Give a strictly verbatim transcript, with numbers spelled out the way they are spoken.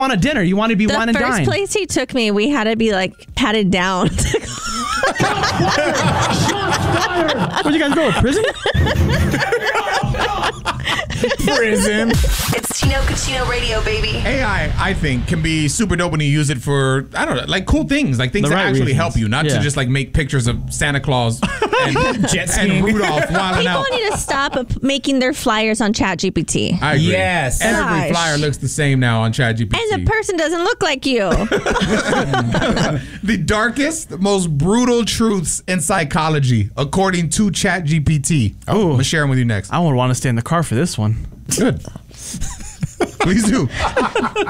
on a dinner. You want to be The wine and first dine. place he took me, we had to be like patted down. Where'd you guys go? Prison? Prison. It's Chino Cucino Radio, baby. A I, I think, can be super dope when you use it for, I don't know, like cool things, like things The that right actually reasons. help you, not Yeah. to just like make pictures of Santa Claus and, Jet and skiing. Rudolph wilding People out. need to stop making their flyers on ChatGPT. I agree. Yes. Every Gosh. flyer looks the same now on ChatGPT. And the person doesn't look like you. The darkest, most brutal truths in psychology, according to ChatGPT. Oh. I'm gonna share them with you next. I would want to stay in the car for this one. Good. Please do.